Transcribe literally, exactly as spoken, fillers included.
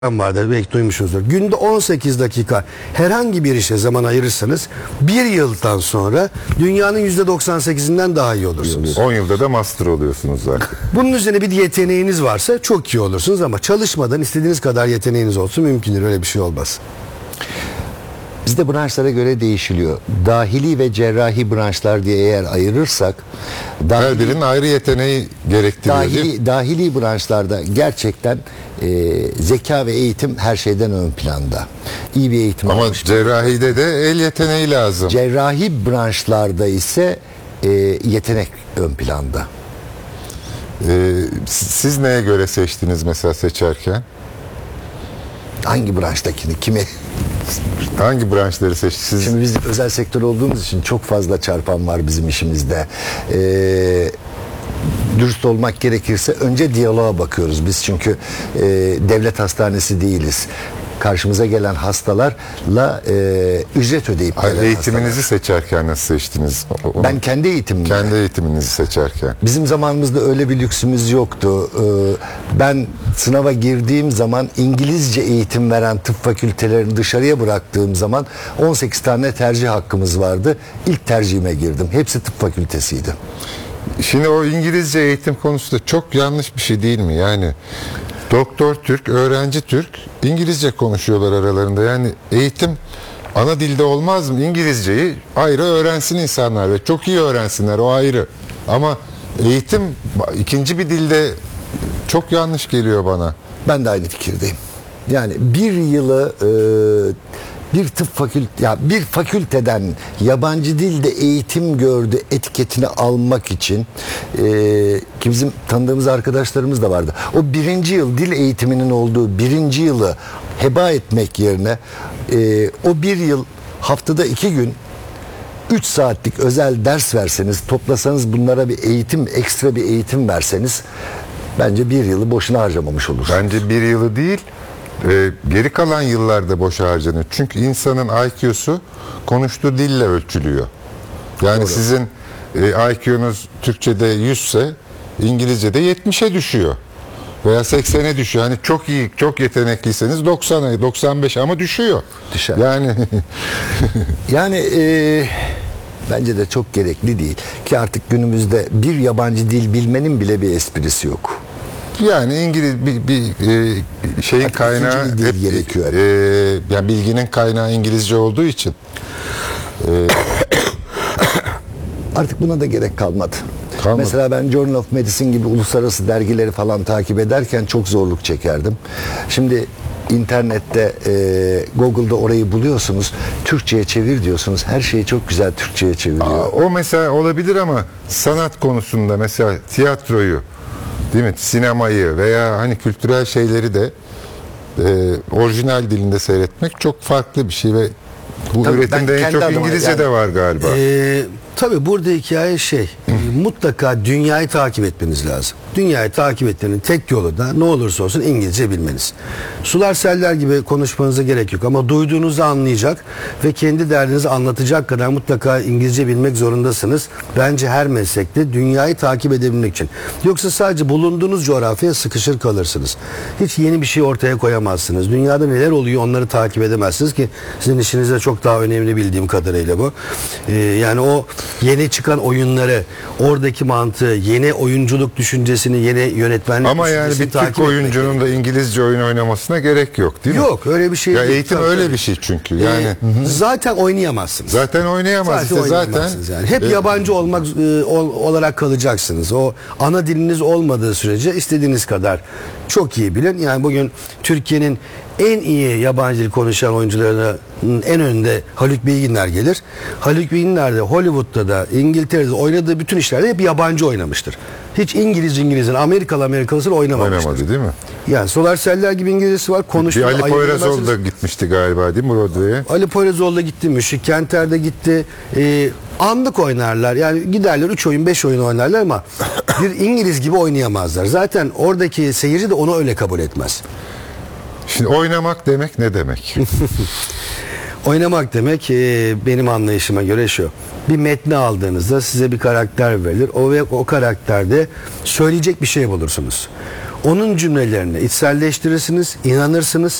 vardır, belki duymuşsunuzdur. Günde on sekiz dakika herhangi bir işe zaman ayırırsanız bir yıldan sonra dünyanın yüzde doksan sekizinden daha iyi olursunuz. on yılda da master oluyorsunuz zaten. Bunun üzerine bir yeteneğiniz varsa çok iyi olursunuz ama çalışmadan istediğiniz kadar yeteneğiniz olsun mümkün değil, öyle bir şey olmaz. Bizde branşlara göre değişiliyor. Dahili ve cerrahi branşlar diye eğer ayırırsak, dahili, her birinin ayrı yeteneği gerektiriyor. dahili, dahili branşlarda gerçekten e, zeka ve eğitim her şeyden ön planda. İyi bir eğitim Ama almış. cerrahide de el yeteneği lazım. Cerrahi branşlarda ise e, yetenek ön planda. Ee, siz neye göre seçtiniz mesela seçerken? Hangi branştakini, kimi? Hangi branşları seçtiniz? Şimdi biz özel sektör olduğumuz için çok fazla çarpan var bizim işimizde. Ee, dürüst olmak gerekirse önce diyaloğa bakıyoruz biz, çünkü e, devlet hastanesi değiliz. Karşımıza gelen hastalarla e, ücret ödeyip Hayır, gelen eğitiminizi hastalar. seçerken nasıl seçtiniz? Onu, Ben kendi eğitimimi. kendi eğitiminizi seçerken. Bizim zamanımızda öyle bir lüksümüz yoktu. Ee, ben sınava girdiğim zaman İngilizce eğitim veren tıp fakültelerini dışarıya bıraktığım zaman on sekiz tane tercih hakkımız vardı. İlk tercihime girdim. Hepsi tıp fakültesiydi. Şimdi o İngilizce eğitim konusu da çok yanlış bir şey değil mi? Yani doktor Türk, öğrenci Türk, İngilizce konuşuyorlar aralarında. Yani eğitim ana dilde olmaz mı? İngilizceyi ayrı öğrensin insanlar ve çok iyi öğrensinler, o ayrı. Ama eğitim ikinci bir dilde çok yanlış geliyor bana. Ben de aynı fikirdeyim. Yani bir yılı e, bir tıp fakülte ya bir fakülteden yabancı dilde eğitim gördü etiketini almak için e, ki bizim tanıdığımız arkadaşlarımız da vardı. O birinci yıl dil eğitiminin olduğu birinci yılı heba etmek yerine e, o bir yıl haftada iki gün üç saatlik özel ders verseniz, toplasanız bunlara bir eğitim, ekstra bir eğitim verseniz, bence bir yılı boşuna harcamamış olur. Bence bir yılı değil, e, geri kalan yıllarda boşa harcanıyor. Çünkü insanın I Q'su konuştuğu dille ölçülüyor. Yani Doğru. sizin e, I Q'nuz Türkçe'de yüz ise İngilizce'de yetmişe düşüyor. Veya seksene düşüyor. Hani çok iyi, çok yetenekliyseniz doksana, doksan beş ama düşüyor. Düşer. Yani Yani e, bence de çok gerekli değil ki artık günümüzde bir yabancı dil bilmenin bile bir esprisi yok. yani İngiliz bir, bir e, şeyin Artık kaynağı ikinci bir dil hep, gerekiyor. e, yani bilginin kaynağı İngilizce olduğu için e, Artık buna da gerek kalmadı. Kalmadı. Mesela ben Journal of Medicine gibi uluslararası dergileri falan takip ederken çok zorluk çekerdim. Şimdi internette, e, Google'da orayı buluyorsunuz. Türkçe'ye çevir diyorsunuz. Her şeyi çok güzel Türkçe'ye çeviriyor. o mesela olabilir ama sanat konusunda mesela tiyatroyu, değil mi, sinemayı veya hani kültürel şeyleri de e, orijinal dilinde seyretmek çok farklı bir şey ve bu Tabii, üretimde ben en kendi çok adıma İngilizce yani- de var galiba. Ee, tabii burada hikaye şey, e, mutlaka dünyayı takip etmeniz lazım. Dünyayı takip etmenin tek yolu da ne olursa olsun İngilizce bilmeniz. Sular seller gibi konuşmanıza gerek yok ama duyduğunuzu anlayacak ve kendi derdinizi anlatacak kadar mutlaka İngilizce bilmek zorundasınız. Bence her meslekte dünyayı takip edebilmek için. Yoksa sadece bulunduğunuz coğrafyaya sıkışır kalırsınız. Hiç yeni bir şey ortaya koyamazsınız. Dünyada neler oluyor onları takip edemezsiniz ki sizin işinizde çok daha önemli bildiğim kadarıyla bu. Ee, yani o yeni çıkan oyunları, oradaki mantığı, yeni oyunculuk düşüncesini, yeni yönetmenlik Ama yani düşüncesini bir Türk takip etmek oyuncunun da İngilizce oyun oynamasına gerek yok, değil mi? Yok, öyle bir şey Ya değil. eğitim Tabii, öyle tabii. bir şey çünkü. Ee, Yani zaten oynayamazsınız. zaten oynayamaz Zaten işte zaten. oynayamazsınız yani. Hep e, yabancı olmak e, ol- olarak kalacaksınız. O ana diliniz olmadığı sürece istediğiniz kadar çok iyi bilin. Yani bugün Türkiye'nin en iyi yabancı dil konuşan oyuncularının en önünde Haluk Bilginer gelir. Haluk Bilginer de Hollywood'da da İngiltere'de oynadığı bütün işlerde hep yabancı oynamıştır. Hiç İngiliz İngiliz'in, Amerikalı Amerikalısını oynamamıştır. oynamadı değil mi? Yani Solar Seller gibi İngilizcesi var. Bir Konuştuğu Ali Poyrazol ayıramazsınız. da gitmişti galiba, değil mi Broadway'e? Ali Poyrazol da gitti, Müşrik Kenter de gitti. Ee, anlık oynarlar. Yani giderler üç oyun beş oyun oynarlar ama bir İngiliz gibi oynayamazlar. Zaten oradaki seyirci de onu öyle kabul etmez. Şimdi oynamak demek ne demek? Oynamak demek e, benim anlayışıma göre şu. Bir metni aldığınızda size bir karakter verilir. O ve o karakterde söyleyecek bir şey bulursunuz. Onun cümlelerini içselleştirirsiniz, inanırsınız.